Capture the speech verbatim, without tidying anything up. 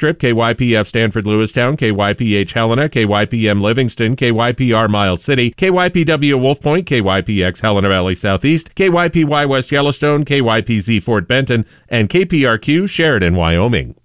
Strip, K Y P F Stanford Lewistown, K Y P H Helena, K Y P M Livingston, K Y P R Miles City, K Y P W Wolf Point, K Y P X Helena Valley Southeast, K Y P Y West Yellowstone, K Y P Z Fort Benton, and K P R Q Sheridan, Wyoming.